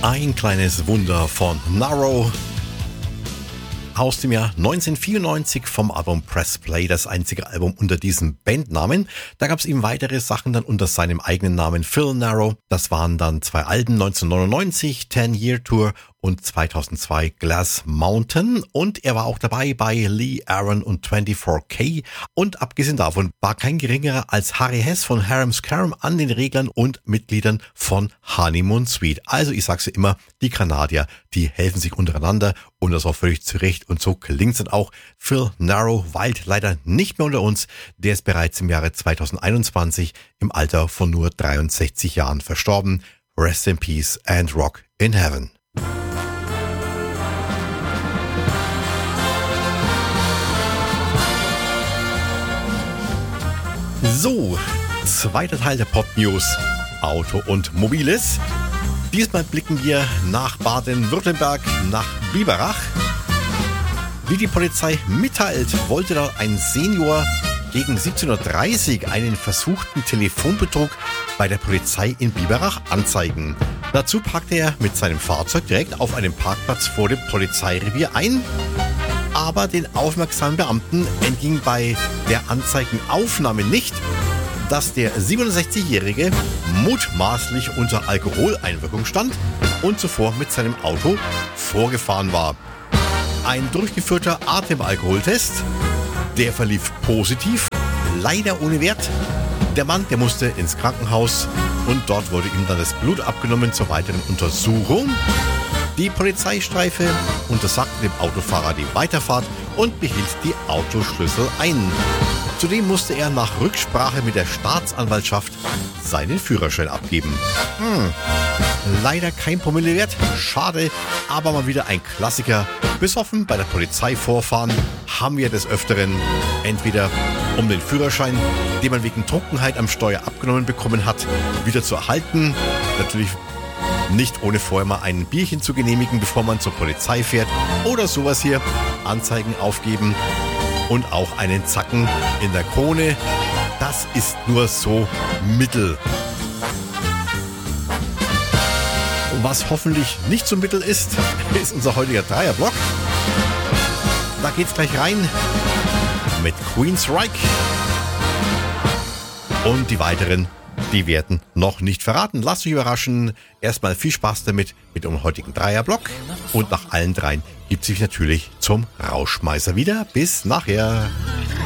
Ein kleines Wunder von Narrow aus dem Jahr 1994 vom Album Press Play, das einzige Album unter diesem Bandnamen. Da gab es eben weitere Sachen dann unter seinem eigenen Namen Phil Narrow. Das waren dann 2 Alben, 1999 10 Year Tour und 2002 Glass Mountain, und er war auch dabei bei Lee Aaron und 24K, und abgesehen davon war kein geringerer als Harry Hess von Harum Scarum an den Reglern und Mitgliedern von Honeymoon Suite. Also ich sag's ja immer, die Kanadier, die helfen sich untereinander, und das auch völlig zurecht, und so klingt's dann auch. Phil Narrow weilt leider nicht mehr unter uns, der ist bereits im Jahre 2021 im Alter von nur 63 Jahren verstorben. Rest in Peace and Rock in Heaven. So, zweiter Teil der Pop News, Auto und Mobiles. Diesmal blicken wir nach Baden-Württemberg, nach Biberach. Wie die Polizei mitteilt, wollte da ein Senior gegen 17.30 Uhr einen versuchten Telefonbetrug bei der Polizei in Biberach anzeigen. Dazu parkte er mit seinem Fahrzeug direkt auf einem Parkplatz vor dem Polizeirevier ein. Aber den aufmerksamen Beamten entging bei der Anzeigenaufnahme nicht, dass der 67-Jährige mutmaßlich unter Alkoholeinwirkung stand und zuvor mit seinem Auto vorgefahren war. Ein durchgeführter Atemalkoholtest, der verlief positiv, leider ohne Wert. Der Mann, der musste ins Krankenhaus, und dort wurde ihm dann das Blut abgenommen zur weiteren Untersuchung. Die Polizeistreife untersagte dem Autofahrer die Weiterfahrt und behielt die Autoschlüssel ein. Zudem musste er nach Rücksprache mit der Staatsanwaltschaft seinen Führerschein abgeben. Leider kein Promille wert, schade, aber mal wieder ein Klassiker. Besoffen bei der Polizei vorfahren haben wir des Öfteren, entweder um den Führerschein, den man wegen Trunkenheit am Steuer abgenommen bekommen hat, wieder zu erhalten. Natürlich nicht ohne vorher mal ein Bierchen zu genehmigen, bevor man zur Polizei fährt, oder sowas hier, Anzeigen aufgeben und auch einen Zacken in der Krone. Das ist nur so mittel. Was hoffentlich nicht so mittel ist unser heutiger Dreierblock. Da geht's gleich rein mit Queensryche. Und die weiteren, die werden noch nicht verraten. Lasst euch überraschen. Erstmal viel Spaß damit mit dem heutigen Dreierblock. Und nach allen dreien gibt es sich natürlich zum Rauschmeißer wieder. Bis nachher.